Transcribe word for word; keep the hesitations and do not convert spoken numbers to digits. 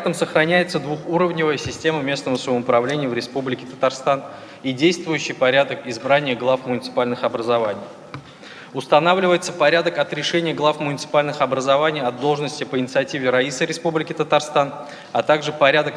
Законопроектом сохраняется двухуровневая система местного самоуправления в Республике Татарстан и действующий порядок избрания глав муниципальных образований. Устанавливается порядок отрешения глав муниципальных образований от должности по инициативе Раисы Республики Татарстан, а также порядок